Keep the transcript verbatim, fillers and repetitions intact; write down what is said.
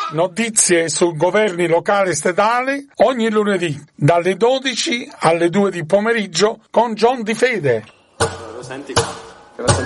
Notizie su governi locali e statali ogni lunedì dalle dodici alle due di pomeriggio con John Di Fede. Lo senti qua?